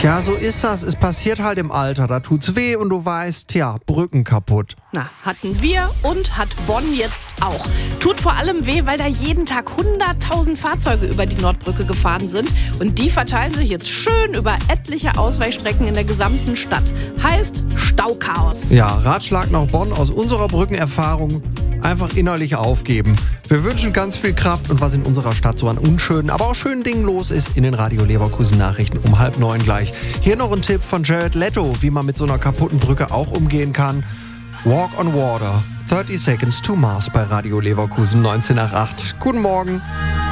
Tja, so ist das. Es passiert halt im Alter. Da tut's weh und du weißt, tja, Brücken kaputt. Na, hatten wir und hat Bonn jetzt auch. Tut vor allem weh, weil da jeden Tag 100.000 Fahrzeuge über die Nordbrücke gefahren sind. Und die verteilen sich jetzt schön über etliche Ausweichstrecken in der gesamten Stadt. Heißt Stauchaos. Ja, Ratschlag nach Bonn aus unserer Brückenerfahrung: einfach innerlich aufgeben. Wir wünschen ganz viel Kraft und was in unserer Stadt so an unschönen, aber auch schönen Dingen los ist, in den Radio Leverkusen Nachrichten um 8:30 gleich. Hier noch ein Tipp von Jared Leto, wie man mit so einer kaputten Brücke auch umgehen kann. Walk on Water, 30 Seconds to Mars bei Radio Leverkusen 19 nach 8. Guten Morgen.